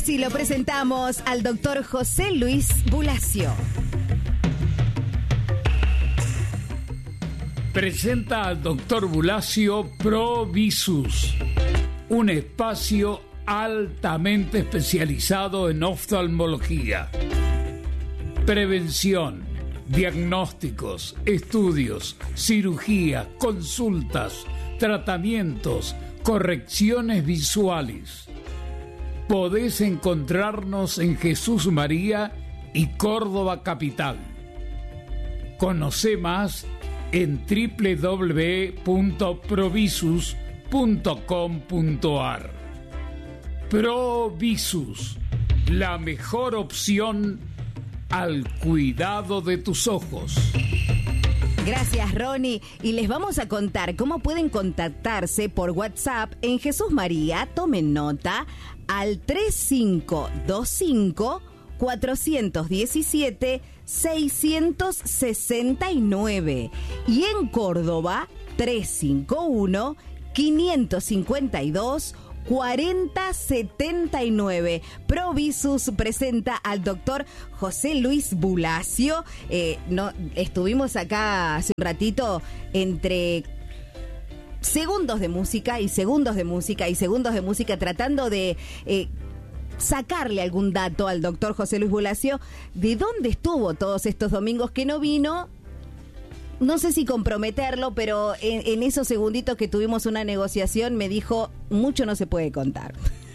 sí, lo presentamos al doctor José Luis Bulacio. Presenta al doctor Bulacio Provisus, un espacio altamente especializado en oftalmología. Prevención, diagnósticos, estudios, cirugía, consultas, tratamientos, correcciones visuales. Podés encontrarnos en Jesús María y Córdoba Capital. Conoce más en www.provisus.com.ar. Provisus, la mejor opción al cuidado de tus ojos. Gracias, Ronnie. Y les vamos a contar cómo pueden contactarse por WhatsApp en Jesús María. Tomen nota al 3525 417 669 y en Córdoba 351 552 4079. Provisus presenta al doctor José Luis Bulacio. Estuvimos acá hace un ratito entre segundos de música y segundos de música y segundos de música tratando de sacarle algún dato al doctor José Luis Bulacio de dónde estuvo todos estos domingos que no vino. No sé si comprometerlo, pero en esos segunditos que tuvimos una negociación me dijo, mucho no se puede contar.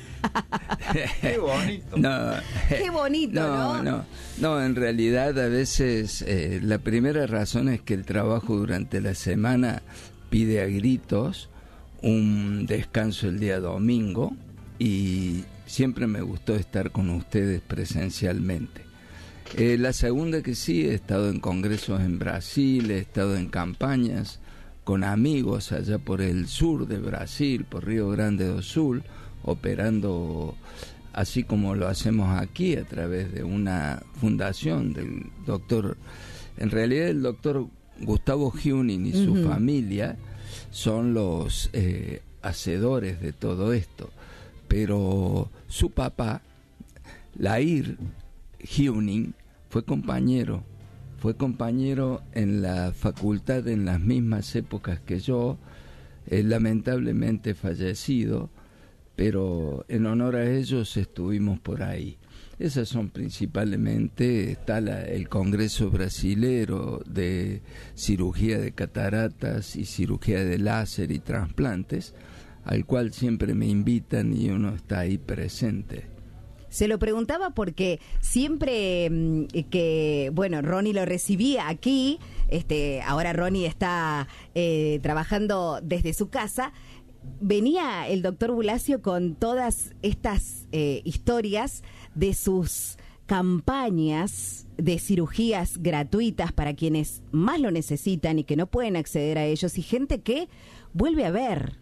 Qué bonito. Qué bonito, ¿no? No, en realidad a veces la primera razón es que el trabajo durante la semana pide a gritos un descanso el día domingo y siempre me gustó estar con ustedes presencialmente. La segunda que sí, he estado en congresos en Brasil, he estado en campañas con amigos allá por el sur de Brasil, por Río Grande do Sul, operando así como lo hacemos aquí a través de una fundación del doctor, en realidad el doctor Gustavo Huning y su familia son los hacedores de todo esto, pero su papá, Lair Huning, fue compañero en la facultad en las mismas épocas que yo, lamentablemente fallecido, pero en honor a ellos estuvimos por ahí. Esas son principalmente, está el Congreso Brasilero de Cirugía de Cataratas y Cirugía de Láser y Trasplantes, al cual siempre me invitan y uno está ahí presente. Se lo preguntaba porque siempre Ronnie lo recibía aquí, ahora Ronnie está trabajando desde su casa, venía el doctor Bulacio con todas estas historias de sus campañas de cirugías gratuitas para quienes más lo necesitan y que no pueden acceder a ellos, y gente que vuelve a ver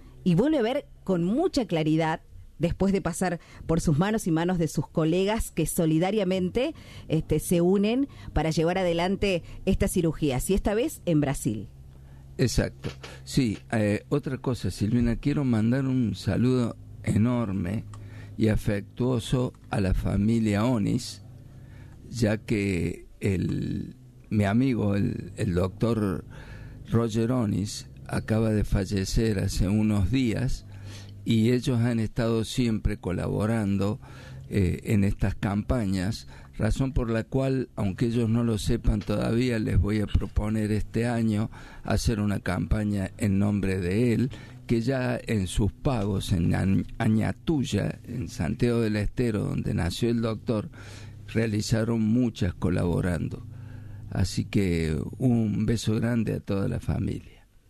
con mucha claridad después de pasar por sus manos y manos de sus colegas que solidariamente se unen para llevar adelante estas cirugías, y esta vez en Brasil. Exacto. Sí, otra cosa, Silvina, quiero mandar un saludo enorme y afectuoso a la familia Onis, ya que mi amigo, el doctor Roger Onis, acaba de fallecer hace unos días, y ellos han estado siempre colaborando en estas campañas, razón por la cual, aunque ellos no lo sepan todavía, les voy a proponer este año hacer una campaña en nombre de él, que ya en sus pagos en Añatuya, en Santiago del Estero, donde nació el doctor, realizaron muchas colaborando. Así que un beso grande a toda la familia.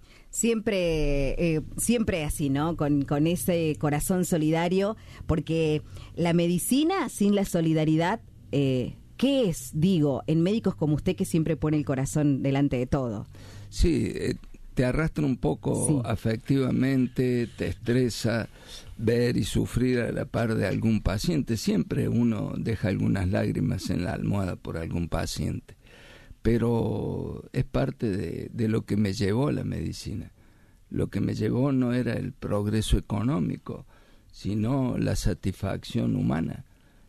Siempre así, ¿no? Con ese corazón solidario, porque la medicina sin la solidaridad, ¿qué es? Digo, en médicos como usted que siempre pone el corazón delante de todo. Sí, te arrastra un poco sí, afectivamente, te estresa ver y sufrir a la par de algún paciente. Siempre uno deja algunas lágrimas en la almohada por algún paciente. Pero es parte de lo que me llevó a la medicina. Lo que me llevó no era el progreso económico, sino la satisfacción humana.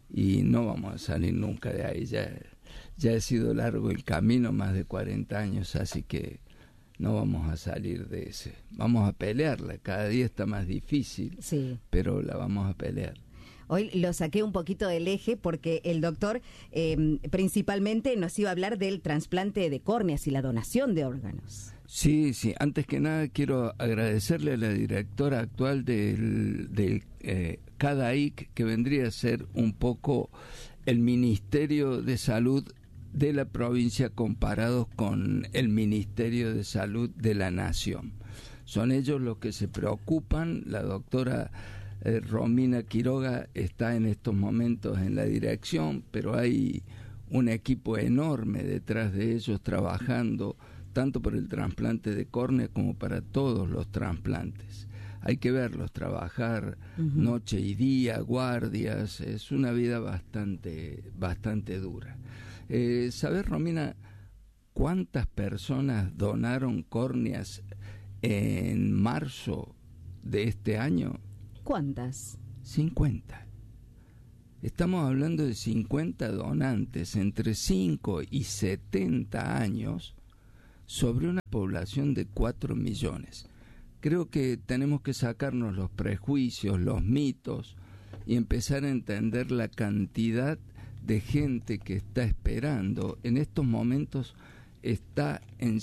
y no vamos a salir nunca de ahí. Ya ha sido largo el camino, más de 40 años, así que no vamos a salir de ese. Vamos a pelearla, cada día está más difícil, Sí. pero la vamos a pelear. Hoy lo saqué un poquito del eje porque el doctor principalmente nos iba a hablar del trasplante de córneas y la donación de órganos. Sí, antes que nada quiero agradecerle a la directora actual del CADAIC, que vendría a ser un poco el Ministerio de Salud de la provincia comparados con el Ministerio de Salud de la Nación. Son ellos los que se preocupan. La doctora Romina Quiroga está en estos momentos en la dirección, pero hay un equipo enorme detrás de ellos trabajando tanto por el trasplante de córnea como para todos los trasplantes. Hay que verlos trabajar noche y día, guardias, es una vida bastante dura. ¿Sabes, Romina, cuántas personas donaron córneas en marzo de este año? ¿Cuántas? 50. Estamos hablando de 50 donantes entre 5 y 70 años sobre una población de 4 millones. Creo que tenemos que sacarnos los prejuicios, los mitos y empezar a entender la cantidad de gente que está esperando. En estos momentos está en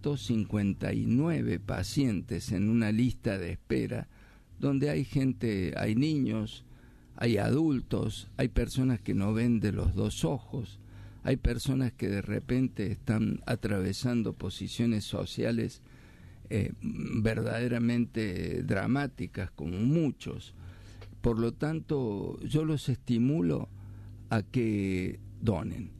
159 pacientes en una lista de espera, donde hay gente, hay niños, hay adultos, hay personas que no ven de los dos ojos, hay personas que de repente están atravesando posiciones sociales verdaderamente dramáticas, como muchos. Por lo tanto, yo los estimulo a que donen,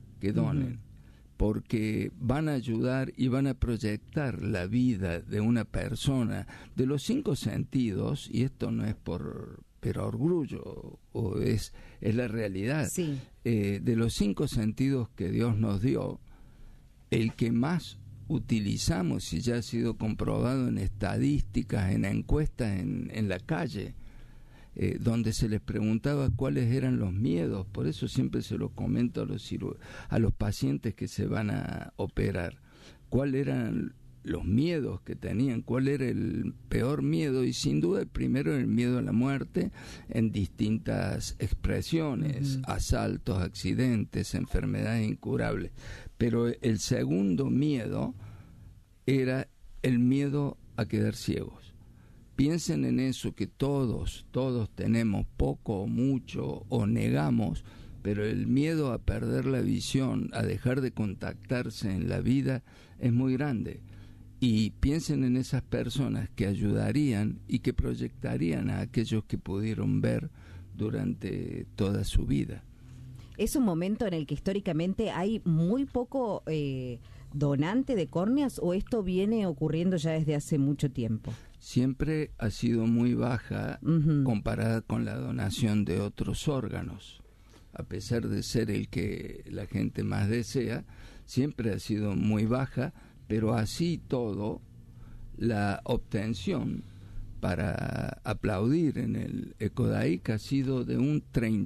porque van a ayudar y van a proyectar la vida de una persona de los 5 sentidos, y esto no es por orgullo, o es la realidad. Sí. De los 5 sentidos que Dios nos dio, el que más utilizamos, y ya ha sido comprobado en estadísticas, en encuestas en la calle, donde se les preguntaba cuáles eran los miedos. Por eso siempre se lo comento a los pacientes que se van a operar, cuáles eran los miedos que tenían, cuál era el peor miedo, y sin duda el primero era el miedo a la muerte en distintas expresiones, asaltos, accidentes, enfermedades incurables, pero el segundo miedo era el miedo a quedar ciegos. Piensen en eso, que todos tenemos, poco o mucho, o negamos, pero el miedo a perder la visión, a dejar de contactarse en la vida, es muy grande. Y piensen en esas personas que ayudarían y que proyectarían a aquellos que pudieron ver durante toda su vida. ¿Es un momento en el que históricamente hay muy poco donante de córneas, o esto viene ocurriendo ya desde hace mucho tiempo? Siempre ha sido muy baja comparada con la donación de otros órganos. A pesar de ser el que la gente más desea, siempre ha sido muy baja, pero así todo, la obtención para aplaudir en el ECODAIC ha sido de un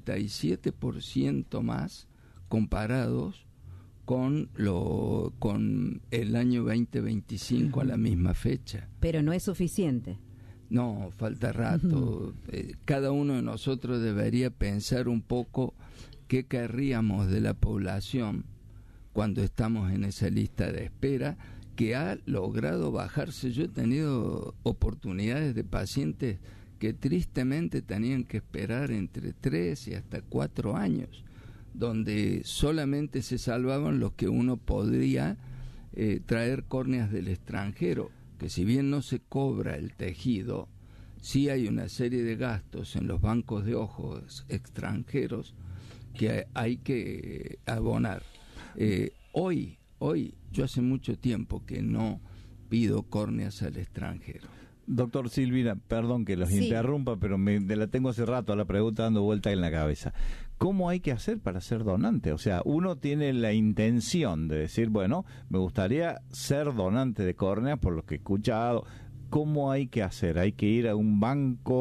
37% más comparados con el año 2025 a la misma fecha. Pero no es suficiente. No, falta rato. Cada uno de nosotros debería pensar un poco qué querríamos de la población cuando estamos en esa lista de espera, que ha logrado bajarse. Yo he tenido oportunidades de pacientes que tristemente tenían que esperar entre 3 y hasta 4 años, donde solamente se salvaban los que uno podría traer córneas del extranjero, que si bien no se cobra el tejido, sí hay una serie de gastos en los bancos de ojos extranjeros que hay que abonar. Hoy, yo hace mucho tiempo que no pido córneas al extranjero. Doctor Silvina, perdón que los interrumpa, pero la tengo hace rato a la pregunta dando vuelta en la cabeza. ¿Cómo hay que hacer para ser donante? O sea, uno tiene la intención de decir, bueno, me gustaría ser donante de córneas por lo que he escuchado. ¿Cómo hay que hacer? ¿Hay que ir a un banco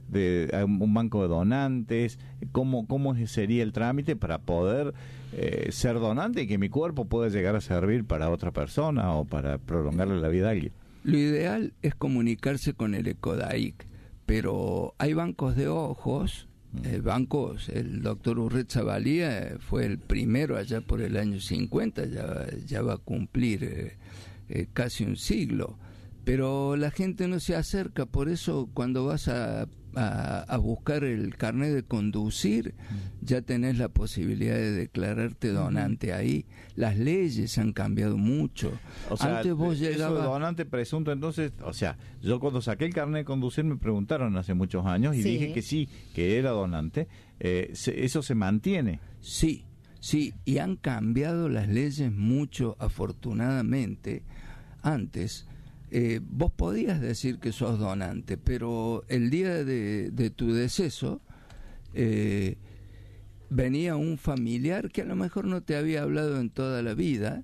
de un banco de donantes? ¿Cómo sería el trámite para poder ser donante y que mi cuerpo pueda llegar a servir para otra persona o para prolongarle la vida a alguien? Lo ideal es comunicarse con el ECODAIC, pero hay bancos de ojos, el doctor Urretzabalía fue el primero allá por el año 50, ya va a cumplir casi un siglo, pero la gente no se acerca. Por eso cuando vas a buscar el carnet de conducir, ya tenés la posibilidad de declararte donante ahí. Las leyes han cambiado mucho. O sea, antes vos eso llegabas... de donante presunto, entonces, o sea, yo cuando saqué el carnet de conducir me preguntaron hace muchos años y dije que sí, que era donante. ¿Eso se mantiene? Sí, y han cambiado las leyes mucho, afortunadamente. Antes vos podías decir que sos donante, pero el día de tu deceso venía un familiar que a lo mejor no te había hablado en toda la vida,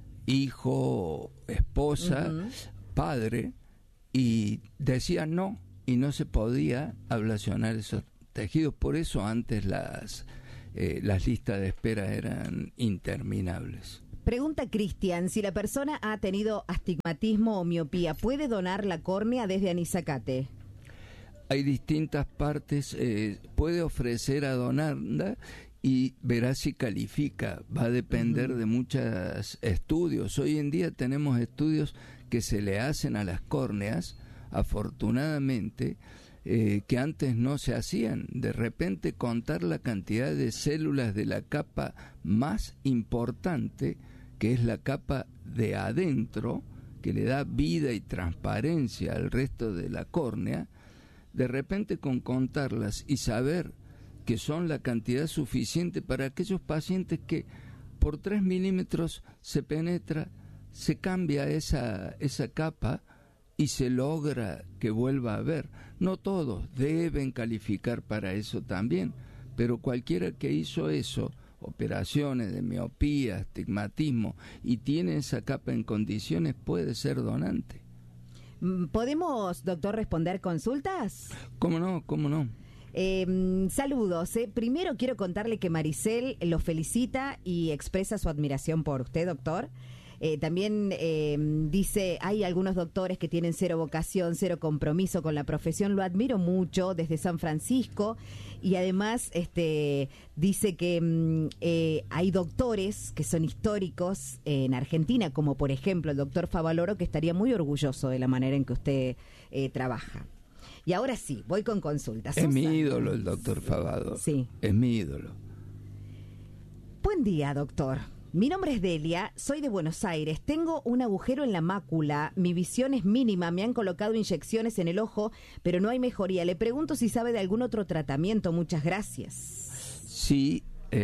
hijo, esposa, padre, y decía no, y no se podía ablacionar esos tejidos. Por eso antes las listas de espera eran interminables. Pregunta Cristian, si la persona ha tenido astigmatismo o miopía, ¿puede donar la córnea desde Anizacate? Hay distintas partes, puede ofrecer a donarla y verá si califica. Va a depender de muchos estudios. Hoy en día tenemos estudios que se le hacen a las córneas, afortunadamente, que antes no se hacían. De repente contar la cantidad de células de la capa más importante, que es la capa de adentro, que le da vida y transparencia al resto de la córnea, de repente con contarlas y saber que son la cantidad suficiente para aquellos pacientes que por 3 milímetros se penetra, se cambia esa capa y se logra que vuelva a ver. No todos deben calificar para eso también, pero cualquiera que hizo eso, operaciones de miopía, astigmatismo, y tiene esa capa en condiciones, puede ser donante. ¿Podemos, doctor, responder consultas? ¿Cómo no? Saludos. Primero quiero contarle que Maricel lo felicita y expresa su admiración por usted, doctor. También dice, hay algunos doctores que tienen cero vocación, cero compromiso con la profesión. Lo admiro mucho desde San Francisco. Y además dice que hay doctores que son históricos en Argentina, como por ejemplo el doctor Favaloro, que estaría muy orgulloso de la manera en que usted trabaja. Y ahora sí, voy con consultas. Es mi ídolo el doctor Favaloro. Sí. Es mi ídolo. Buen día, doctor. Mi nombre es Delia, soy de Buenos Aires, tengo un agujero en la mácula, mi visión es mínima, me han colocado inyecciones en el ojo, pero no hay mejoría. Le pregunto si sabe de algún otro tratamiento, muchas gracias. Sí,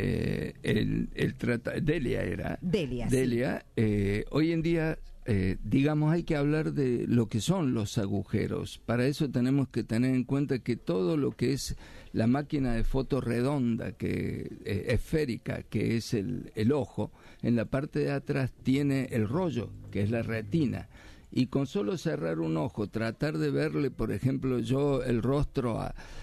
Delia era. Delia, sí. Hoy en día, digamos, hay que hablar de lo que son los agujeros. Para eso tenemos que tener en cuenta que todo lo que es la máquina de foto redonda, esférica, que es el ojo, en la parte de atrás tiene el rollo, que es la retina. Y con solo cerrar un ojo, tratar de verle, por ejemplo, yo el rostro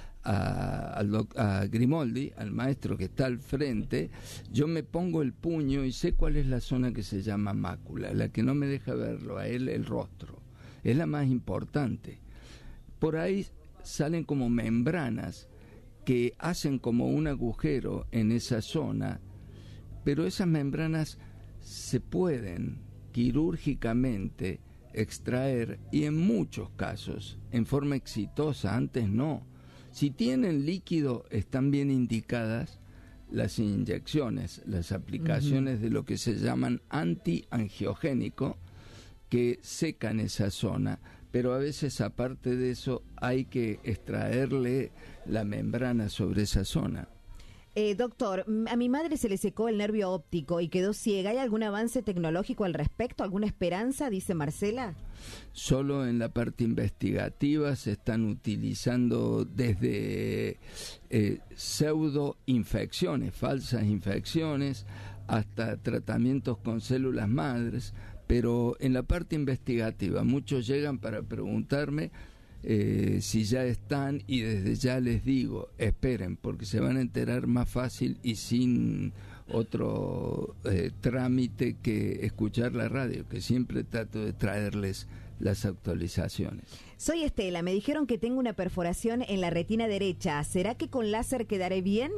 a Grimoldi, al maestro que está al frente, yo me pongo el puño y sé cuál es la zona que se llama mácula, la que no me deja verlo a él el rostro. Es la más importante. Por ahí salen como membranas que hacen como un agujero en esa zona, pero esas membranas se pueden quirúrgicamente extraer y en muchos casos, en forma exitosa, antes no. Si tienen líquido, están bien indicadas las inyecciones, las aplicaciones de lo que se llaman antiangiogénico, que secan esa zona, pero a veces aparte de eso hay que extraerle la membrana sobre esa zona. Doctor, a mi madre se le secó el nervio óptico y quedó ciega. ¿Hay algún avance tecnológico al respecto? ¿Alguna esperanza? Dice Marcela. Solo en la parte investigativa se están utilizando desde pseudoinfecciones, falsas infecciones, hasta tratamientos con células madres, pero en la parte investigativa muchos llegan para preguntarme si ya están, y desde ya les digo, esperen, porque se van a enterar más fácil y sin otro trámite que escuchar la radio, que siempre trato de traerles las actualizaciones. Soy Estela, me dijeron que tengo una perforación en la retina derecha. ¿Será que con láser quedaré bien?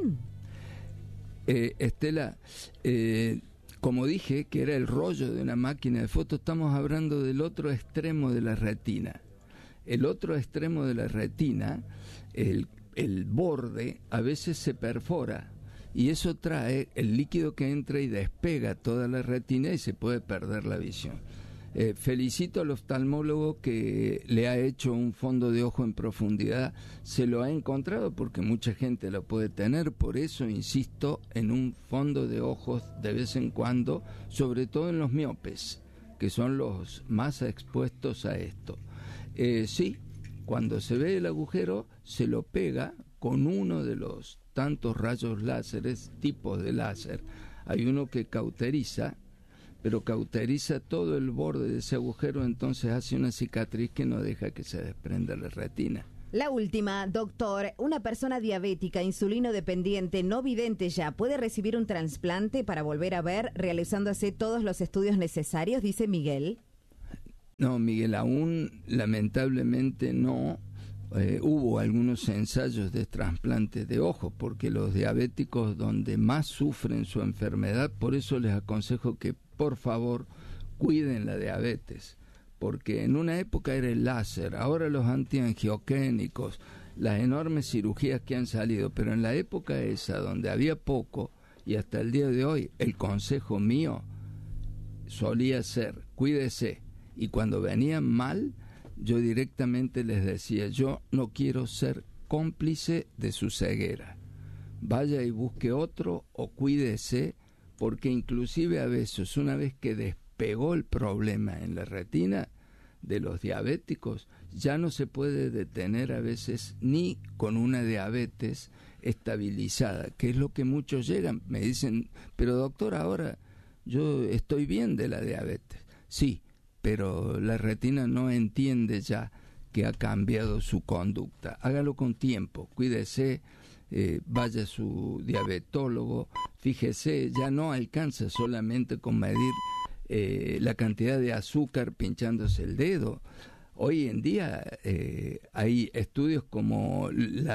Estela, como dije que era el rollo de una máquina de fotos, estamos hablando del otro extremo de la retina. El otro extremo de la retina, el borde, a veces se perfora, y eso trae el líquido que entra y despega toda la retina y se puede perder la visión. Felicito al oftalmólogo que le ha hecho un fondo de ojo en profundidad, se lo ha encontrado porque mucha gente lo puede tener, por eso insisto en un fondo de ojos de vez en cuando, sobre todo en los miopes, que son los más expuestos a esto. Sí, cuando se ve el agujero se lo pega con uno de los tantos rayos láseres, tipos de láser. Hay uno que cauteriza, pero cauteriza todo el borde de ese agujero, entonces hace una cicatriz que no deja que se desprenda la retina. La última, doctor, una persona diabética, insulino dependiente, no vidente ya, ¿puede recibir un trasplante para volver a ver, realizándose todos los estudios necesarios? Dice Miguel. No, Miguel, aún lamentablemente no. Hubo algunos ensayos de trasplante de ojos, porque los diabéticos donde más sufren su enfermedad, por eso les aconsejo que por favor cuiden la diabetes, porque en una época era el láser, ahora los antiangiogénicos, las enormes cirugías que han salido, pero en la época esa donde había poco, y hasta el día de hoy, el consejo mío solía ser, cuídese, y cuando venían mal, yo directamente les decía, yo no quiero ser cómplice de su ceguera, vaya y busque otro o cuídese, porque inclusive a veces, una vez que despegó el problema en la retina de los diabéticos, ya no se puede detener a veces ni con una diabetes estabilizada, que es lo que muchos llegan, me dicen, pero doctor, ahora yo estoy bien de la diabetes. Sí, pero la retina no entiende ya que ha cambiado su conducta. Hágalo con tiempo, cuídese, vaya a su diabetólogo, fíjese, ya no alcanza solamente con medir la cantidad de azúcar pinchándose el dedo. Hoy en día hay estudios como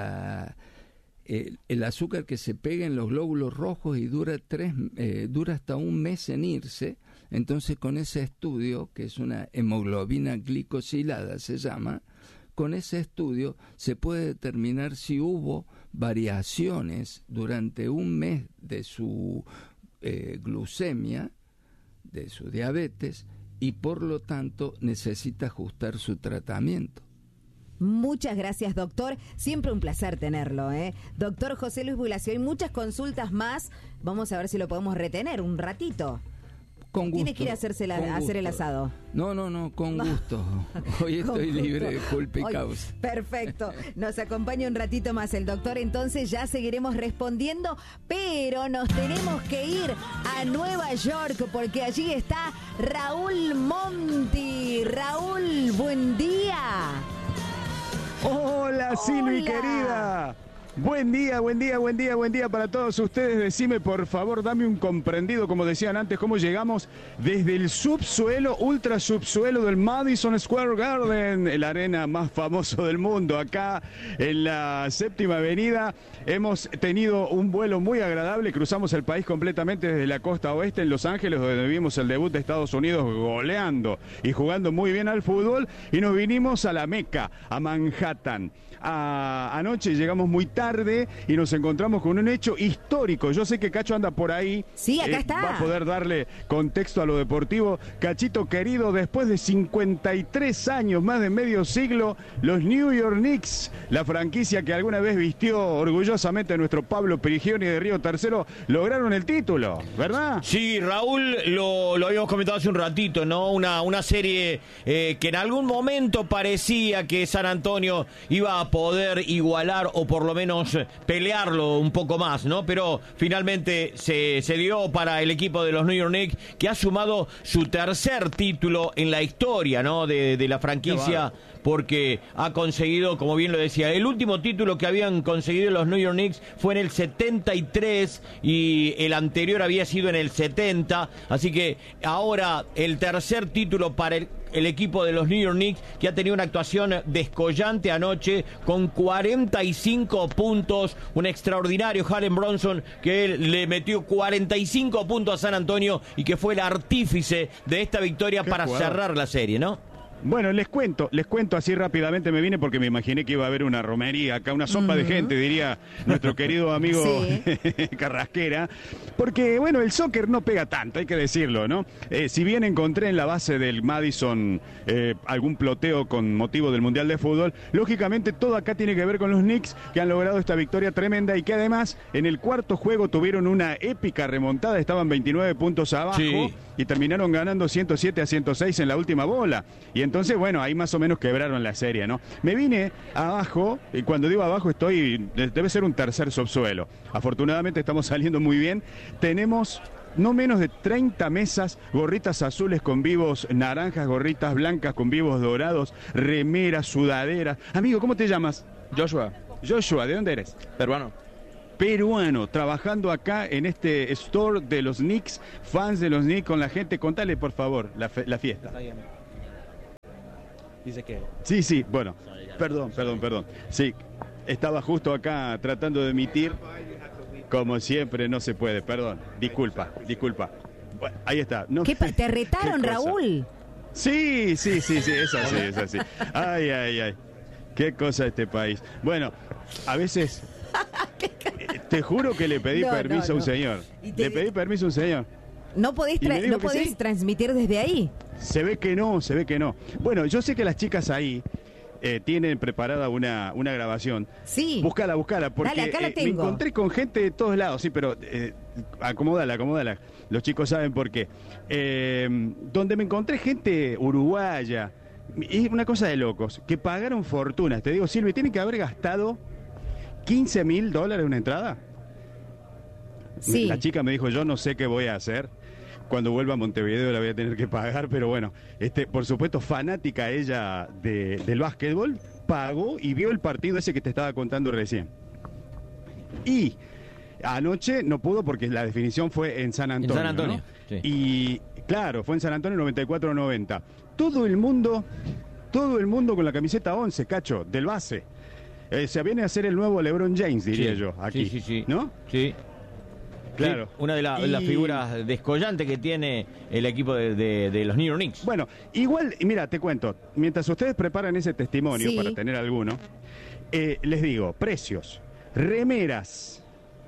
el azúcar que se pega en los glóbulos rojos y dura hasta un mes en irse. Entonces con ese estudio, que es una hemoglobina glicosilada se llama, con ese estudio se puede determinar si hubo variaciones durante un mes de su glucemia, de su diabetes, y por lo tanto necesita ajustar su tratamiento. Muchas gracias, doctor. Siempre un placer tenerlo, ¿eh? Doctor José Luis Bulacio, hay muchas consultas más. Vamos a ver si lo podemos retener un ratito. Con gusto. Tiene que ir a hacer el asado. No, con gusto. Hoy estoy libre de culpa y causa. Perfecto. Nos acompaña un ratito más el doctor, entonces ya seguiremos respondiendo, pero nos tenemos que ir a Nueva York porque allí está Raúl Monti. Raúl, buen día. Hola, Silvi querida. Buen día para todos ustedes. Decime, por favor, dame un comprendido, como decían antes, cómo llegamos desde el subsuelo, ultra subsuelo del Madison Square Garden, la arena más famoso del mundo, acá en la Séptima Avenida. Hemos tenido un vuelo muy agradable, cruzamos el país completamente desde la costa oeste en Los Ángeles, donde vimos el debut de Estados Unidos goleando y jugando muy bien al fútbol, y nos vinimos a la Meca, a Manhattan. Anoche llegamos muy tarde y nos encontramos con un hecho histórico. Yo sé que Cacho anda por ahí. Sí, acá está. Va a poder darle contexto a lo deportivo. Cachito querido, después de 53 años, más de medio siglo, los New York Knicks, la franquicia que alguna vez vistió orgullosamente a nuestro Pablo Prigioni de Río Tercero, lograron el título, ¿verdad? Sí, Raúl, lo habíamos comentado hace un ratito, ¿no? Una serie que en algún momento parecía que San Antonio iba a poder igualar o por lo menos menos pelearlo un poco más, ¿no? Pero finalmente se dio para el equipo de los New York Knicks, que ha sumado su tercer título en la historia, ¿no? De la franquicia, porque ha conseguido, como bien lo decía, el último título que habían conseguido los New York Knicks fue en el 73 y el anterior había sido en el 70, así que ahora el tercer título para el equipo de los New York Knicks, que ha tenido una actuación descollante anoche con 45 puntos, un extraordinario Jalen Brunson que le metió 45 puntos a San Antonio y que fue el artífice de esta victoria para cerrar la serie, ¿no? Bueno, les cuento así rápidamente, me vine porque me imaginé que iba a haber una romería acá, una sopa de gente, diría nuestro querido amigo Carrasquera, porque bueno, el soccer no pega tanto, hay que decirlo, ¿no? Si bien encontré en la base del Madison algún ploteo con motivo del Mundial de Fútbol, lógicamente todo acá tiene que ver con los Knicks, que han logrado esta victoria tremenda y que además en el cuarto juego tuvieron una épica remontada, estaban 29 puntos abajo y terminaron ganando 107-106 en la última bola. Y entonces, bueno, ahí más o menos quebraron la serie, ¿no? Me vine abajo, y cuando digo abajo debe ser un tercer subsuelo. Afortunadamente estamos saliendo muy bien. Tenemos no menos de 30 mesas, gorritas azules con vivos naranjas, gorritas blancas con vivos dorados, remeras, sudaderas. Amigo, ¿cómo te llamas? Joshua, ¿de dónde eres? peruano. Peruano, trabajando acá en este store de los Knicks, fans de los Knicks con la gente. Contale, por favor, la fiesta. Dice que... Sí, bueno, perdón. Sí, estaba justo acá tratando de emitir. Como siempre, no se puede, perdón. Disculpa. Bueno, ahí está. No, ¿Te retaron, Raúl? Sí, es así. Ay. Qué cosa este país. Bueno, a veces... Te juro que le pedí permiso a un señor. Le pedí permiso a un señor. ¿No podés transmitir desde ahí? Se ve que no. Bueno, yo sé que las chicas ahí tienen preparada una grabación. Sí. Búscala, porque dale, acá la tengo. Me encontré con gente de todos lados, sí, pero acomódala. Los chicos saben por qué. Donde me encontré gente uruguaya, y una cosa de locos, que pagaron fortunas. Te digo, Silvi, tienen que haber gastado $15,000 una entrada. Sí. La chica me dijo, yo no sé qué voy a hacer. Cuando vuelva a Montevideo la voy a tener que pagar, pero bueno, por supuesto, fanática ella del básquetbol, pagó y vio el partido ese que te estaba contando recién. Y anoche no pudo porque la definición fue en San Antonio. ¿no? Sí. Y claro, fue en San Antonio 94-90. Todo el mundo con la camiseta 11, Cacho, del base. Se viene a ser el nuevo LeBron James, diría yo, aquí. Sí. ¿No? Sí. Claro. Sí, una de las figuras descollantes que tiene el equipo de los New York Knicks. Bueno, igual, mira, te cuento, mientras ustedes preparan ese testimonio para tener alguno, les digo, precios, remeras,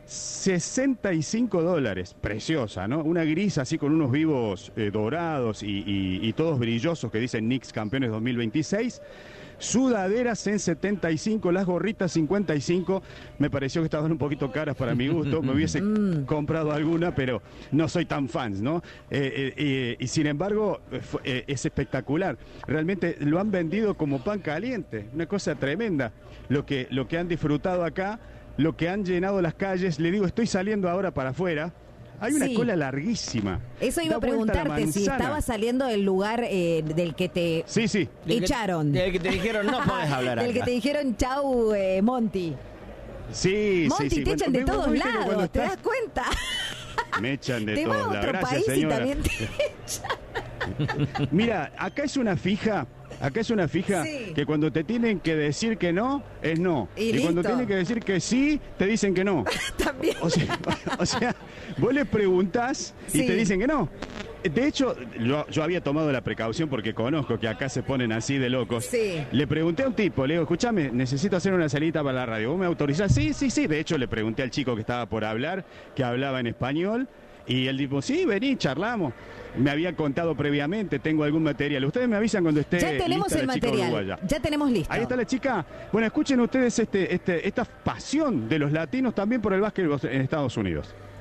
$65, preciosa, ¿no? Una gris así con unos vivos dorados y todos brillosos que dicen Knicks campeones 2026. Sudaderas en 75, las gorritas 55. Me pareció que estaban un poquito caras para mi gusto. Me hubiese comprado alguna, pero no soy tan fan, ¿no? Y sin embargo, es espectacular. Realmente lo han vendido como pan caliente. Una cosa tremenda. Lo que han disfrutado acá, lo que han llenado las calles. Le digo, estoy saliendo ahora para afuera. Hay una cola larguísima. Eso iba a preguntarte, si estaba saliendo del lugar del que te echaron. Del que te dijeron, no podés hablar acá. Del que te dijeron, chau, Monty. Sí, Monty, te echan de todos lados, ¿te das cuenta? Me echan de te todos lados. Te vas a otro Gracias, país señora. y también te echan. Mira, acá es una fija que cuando te tienen que decir que no, es no. Y cuando tienen que decir que sí, te dicen que no. También. O sea, vos les preguntás y te dicen que no. De hecho, yo había tomado la precaución porque conozco que acá se ponen así de locos. Sí. Le pregunté a un tipo, le digo, escúchame, necesito hacer una salita para la radio. ¿Vos me autorizás? Sí. De hecho, le pregunté al chico que estaba por hablar, que hablaba en español. Y él dijo, sí, vení, charlamos. Me había contado previamente, tengo algún material. Ustedes me avisan cuando esté ya tenemos lista el la chica material, uruguaya. ya tenemos listo. Ahí está la chica. Bueno, escuchen ustedes esta pasión de los latinos también por el básquetbol en Estados Unidos.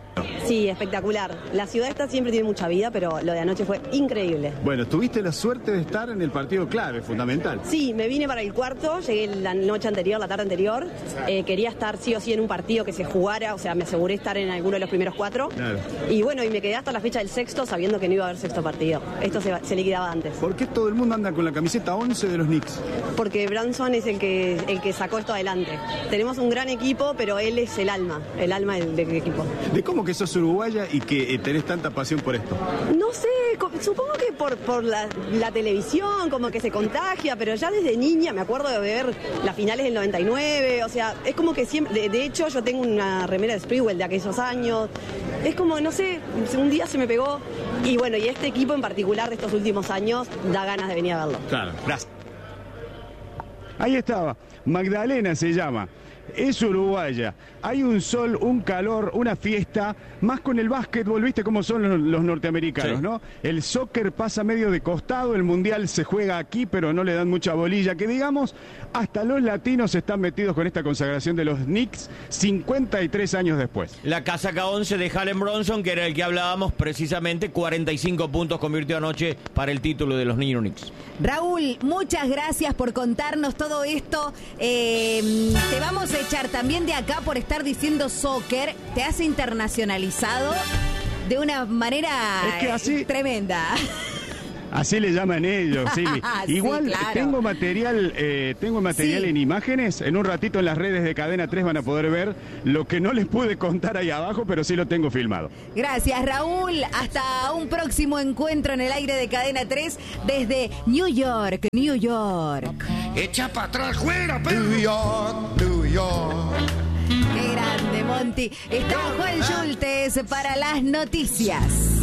Sí, espectacular. La ciudad esta siempre tiene mucha vida, pero lo de anoche fue increíble. Bueno, tuviste la suerte de estar en el partido clave, fundamental. Sí, me vine para el cuarto, llegué la noche anterior, la tarde anterior. Quería estar sí o sí en un partido que se jugara, o sea, me aseguré estar en alguno de los primeros 4. Claro. Y bueno, y me quedé hasta la fecha del sexto sabiendo que no iba a haber sexto partido. Esto se liquidaba antes. ¿Por qué todo el mundo anda con la camiseta 11 de los Knicks? Porque Branson es el que sacó esto adelante. Tenemos un gran equipo, pero él es el alma del equipo. ¿De cómo que sos uruguaya y que tenés tanta pasión por esto? No sé, supongo que por la televisión, como que se contagia, pero ya desde niña me acuerdo de ver las finales del 99, o sea, es como que siempre, de hecho yo tengo una remera de Sprewell de aquellos años, es como, no sé, un día se me pegó, y bueno, y este equipo en particular de estos últimos años da ganas de venir a verlo. Claro, gracias. Ahí estaba, Magdalena se llama. Es uruguaya. Hay un sol, un calor, una fiesta, más con el básquetbol, ¿viste cómo son los norteamericanos, sí, ¿no? El soccer pasa medio de costado, el mundial se juega aquí, pero no le dan mucha bolilla, que digamos, hasta los latinos están metidos con esta consagración de los Knicks 53 años después. La casaca 11 de Jalen Brunson, que era el que hablábamos precisamente, 45 puntos convirtió anoche para el título de los New York Knicks. Raúl, muchas gracias por contarnos todo esto. Te vamos a echar también de acá por estar diciendo soccer. Te has internacionalizado de una manera tremenda. Así le llaman ellos, sí. Igual sí, claro. tengo material sí, en imágenes. En un ratito en las redes de Cadena 3 van a poder ver lo que no les pude contar ahí abajo, pero sí lo tengo filmado. Gracias, Raúl. Hasta un próximo encuentro en el aire de Cadena 3 desde New York, New York. Echa para atrás, fuera, pero... New York, New York. Qué grande, Monty. Está Juan Schultes para las noticias.